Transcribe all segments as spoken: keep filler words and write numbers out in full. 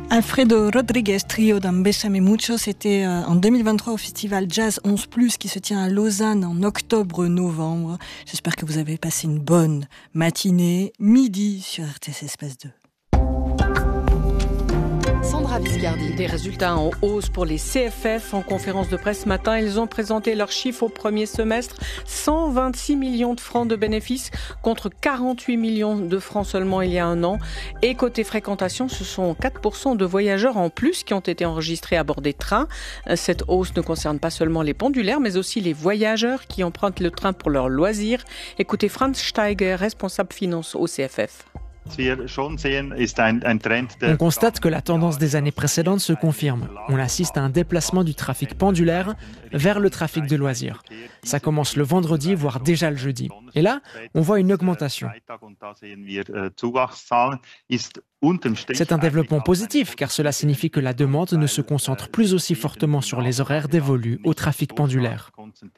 Alfredo Rodriguez, trio d'un Bésame Mucho, c'était en deux mille vingt-trois au festival Jazz onze plus qui se tient à Lausanne en octobre-novembre. J'espère que vous avez passé une bonne matinée, midi sur R T S Espace deux. Sandra Viscardi. Des résultats en hausse pour les C F F. En conférence de presse ce matin, ils ont présenté leurs chiffres au premier semestre. cent vingt-six millions de francs de bénéfices contre quarante-huit millions de francs seulement il y a un an. Et côté fréquentation, ce sont quatre pour cent de voyageurs en plus qui ont été enregistrés à bord des trains. Cette hausse ne concerne pas seulement les pendulaires, mais aussi les voyageurs qui empruntent le train pour leurs loisirs. Écoutez Franz Steiger, responsable finance au C F F. On constate que la tendance des années précédentes se confirme. On assiste à un déplacement du trafic pendulaire vers le trafic de loisirs. Ça commence le vendredi, voire déjà le jeudi. Et là, on voit une augmentation. C'est un développement positif, car cela signifie que la demande ne se concentre plus aussi fortement sur les horaires dévolus au trafic pendulaire.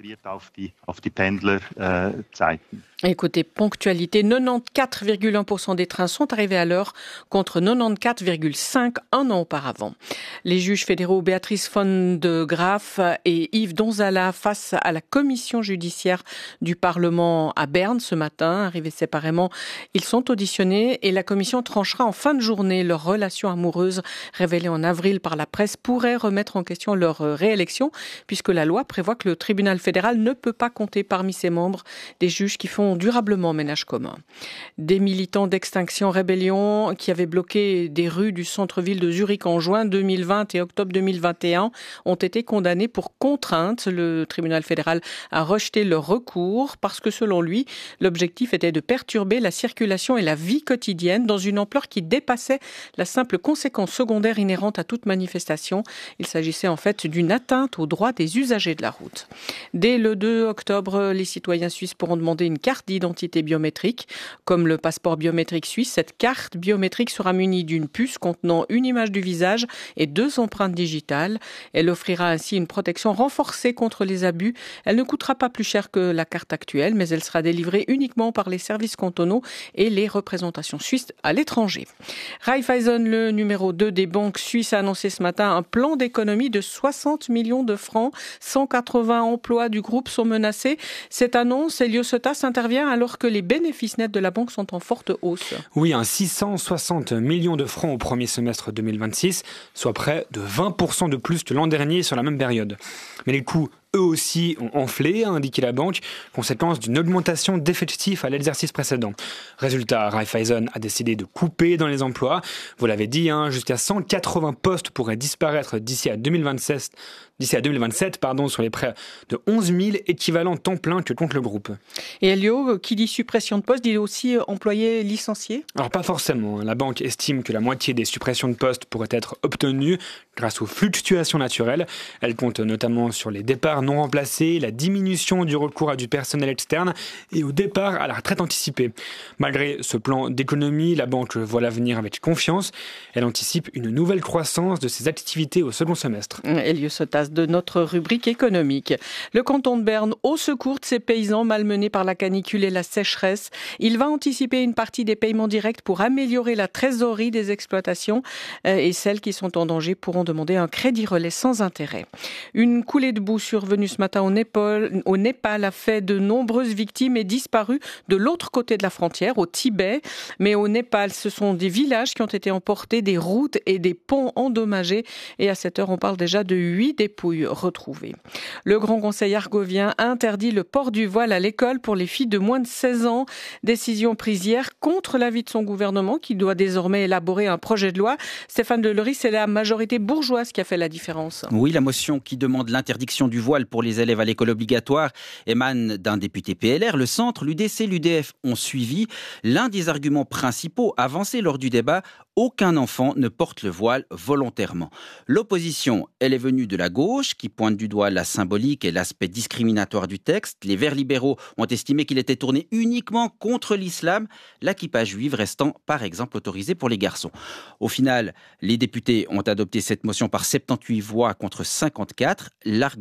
Et côté ponctualité, quatre-vingt-quatorze virgule un pour cent des trains sont arrivés à l'heure contre quatre-vingt-quatorze virgule cinq pour cent un an auparavant. Les juges fédéraux Béatrice von de Graaf et Yves Donzala face à la commission judiciaire du Parlement à Berne ce matin. Arrivés séparément, ils sont auditionnés et la commission tranchera en fin de journée. Leur relation amoureuse révélée en avril par la presse pourrait remettre en question leur réélection puisque la loi prévoit que le tribunal fédéral ne peut pas compter parmi ses membres des juges qui font durablement ménage commun. Des militants d'Extinction Rébellion qui avaient bloqué des rues du centre-ville de Zurich en juin deux mille vingt et octobre deux mille vingt et un ont été condamnés pour contrainte. Le tribunal fédéral a rejeté leur recours parce que selon lui, l'objectif était de perturber la circulation et la vie quotidienne dans une ampleur qui dépassait la simple conséquence secondaire inhérente à toute manifestation. Il s'agissait en fait d'une atteinte aux droits des usagers de la route. Dès le deux octobre, les citoyens suisses pourront demander une carte d'identité biométrique. Comme le passeport biométrique suisse, cette carte biométrique sera munie d'une puce contenant une image du visage et deux empreintes digitales. Elle offrira ainsi une protection renforcée contre les abus. Elle ne coûtera pas plus cher que la carte actuelle, mais elle sera délivrée uniquement par les services cantonaux et les représentations suisses à l'étranger. Raiffeisen, le numéro deux des banques suisses, a annoncé ce matin un plan d'économie de soixante millions de francs. cent quatre-vingts emplois du groupe sont menacés. Cette annonce, Elio Sotas, intervient alors que les bénéfices nets de la banque sont en forte hausse. Oui, un six cent soixante millions de francs au premier semestre deux mille vingt-six, soit près de vingt pour cent de plus que l'an dernier sur la même période. Mais les coûts, eux aussi, ont enflé, a indiqué la banque, conséquence d'une augmentation d'effectifs à l'exercice précédent. Résultat, Raiffeisen a décidé de couper dans les emplois. Vous l'avez dit, hein, jusqu'à cent quatre-vingts postes pourraient disparaître d'ici à deux mille vingt-sept, d'ici à deux mille vingt-sept pardon, sur les près de onze mille équivalents temps plein que compte le groupe. Et Elio, qui dit suppression de postes, dit aussi employés licenciés ? Alors pas forcément. La banque estime que la moitié des suppressions de postes pourraient être obtenues grâce aux fluctuations naturelles. Elle compte notamment sur les départs non remplacés, la diminution du recours à du personnel externe et au départ à la retraite anticipée. Malgré ce plan d'économie, la banque voit l'avenir avec confiance. Elle anticipe une nouvelle croissance de ses activités au second semestre. Elio Sotas de notre rubrique économique. Le canton de Berne au secours de ses paysans malmenés par la canicule et la sécheresse. Il va anticiper une partie des paiements directs pour améliorer la trésorerie des exploitations et celles qui sont en danger pourront demander un crédit relais sans intérêt. Une coulée de boue survenue ce matin au Népal, au Népal a fait de nombreuses victimes et disparu de l'autre côté de la frontière, au Tibet. Mais au Népal, ce sont des villages qui ont été emportés, des routes et des ponts endommagés. Et à cette heure, on parle déjà de huit dépouilles retrouvées. Le Grand Conseil argovien interdit le port du voile à l'école pour les filles de moins de seize ans. Décision prise hier contre l'avis de son gouvernement qui doit désormais élaborer un projet de loi. Stéphane Delory, c'est la majorité bourgeoise qui a fait la différence. Oui, la motion qui demande l'interdiction du voile pour les élèves à l'école obligatoire émane d'un député P L R. Le Centre, l'U D C, l'U D F ont suivi. L'un des arguments principaux avancés lors du débat, aucun enfant ne porte le voile volontairement. L'opposition, elle est venue de la gauche, qui pointe du doigt la symbolique et l'aspect discriminatoire du texte. Les Verts libéraux ont estimé qu'il était tourné uniquement contre l'islam, la kippa juive restant, par exemple, autorisée pour les garçons. Au final, les députés ont adopté cette motion par soixante-dix-huit voix contre cinquante-quatre. L'Argovie a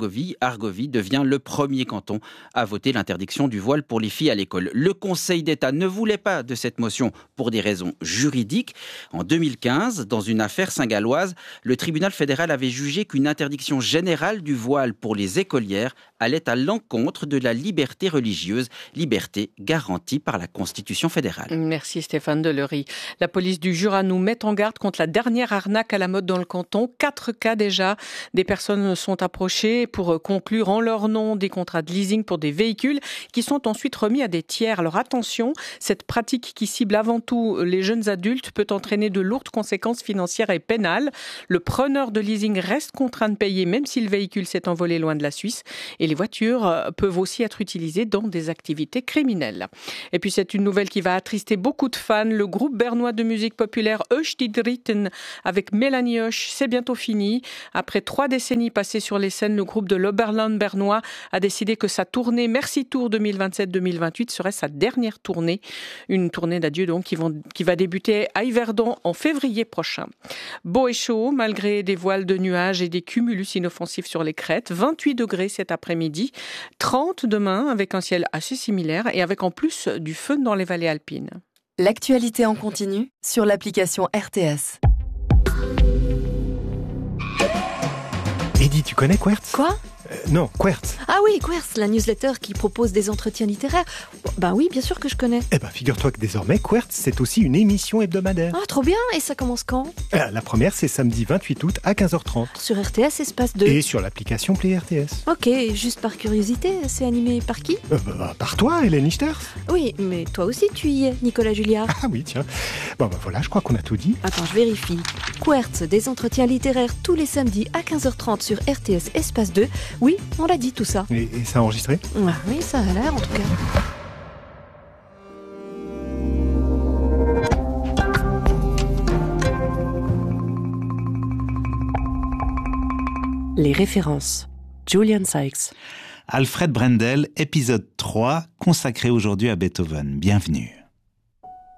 Argovie devient le premier canton à voter l'interdiction du voile pour les filles à l'école. Le Conseil d'État ne voulait pas de cette motion pour des raisons juridiques. En deux mille quinze, dans une affaire saint-galloise, le tribunal fédéral avait jugé qu'une interdiction générale du voile pour les écolières allait à l'encontre de la liberté religieuse, liberté garantie par la Constitution fédérale. Merci Stéphane Delory. La police du Jura nous met en garde contre la dernière arnaque à la mode dans le canton. Quatre cas déjà. Des personnes sont approchées pour conclure en leur nom des contrats de leasing pour des véhicules qui sont ensuite remis à des tiers. Alors attention, cette pratique qui cible avant tout les jeunes adultes peut entraîner de lourdes conséquences financières et pénales. Le preneur de leasing reste contraint de payer même si le véhicule s'est envolé loin de la Suisse. Et les voitures peuvent aussi être utilisées dans des activités criminelles. Et puis c'est une nouvelle qui va attrister beaucoup de fans. Le groupe bernois de musique populaire Hoche die Dritten avec Mélanie Hoche, c'est bientôt fini. Après trois décennies passées sur les scènes, le groupe de l'Oberland bernois a décidé que sa tournée Merci Tour deux mille vingt-sept deux mille vingt-huit serait sa dernière tournée. Une tournée d'adieu donc qui, vont, qui va débuter à Yverdon en février prochain. Beau et chaud, malgré des voiles de nuages et des cumulus inoffensifs sur les crêtes. vingt-huit degrés cet après-midi, trente demain avec un ciel assez similaire et avec en plus du feu dans les vallées alpines. L'actualité en continu sur l'application R T S. Eddy, tu connais Quertz ? Quoi ? euh, Non, Quertz. Ah oui, Quertz, la newsletter qui propose des entretiens littéraires. Ben oui, bien sûr que je connais. Eh ben, figure-toi que désormais, Quertz, c'est aussi une émission hebdomadaire. Ah, trop bien. Et ça commence quand ? euh, La première, c'est samedi vingt-huit août à quinze heures trente. Sur R T S, espace deux. Et sur l'application Play R T S. Ok, juste par curiosité, c'est animé par qui ? euh, bah, Par toi, Hélène Ichters. Oui, mais toi aussi tu y es, Nicolas Julliard. Ah oui, tiens. Bon, ben voilà, je crois qu'on a tout dit. Attends, je vérifie. Quertz, des entretiens littéraires tous les samedis à quinze heures trente sur R T S, espace deux. Oui, on l'a dit tout ça. Et, et ça a enregistré ? Ah, oui, ça a l'air en tout cas. Les références. Julian Sykes. Alfred Brendel, épisode trois, consacré aujourd'hui à Beethoven. Bienvenue.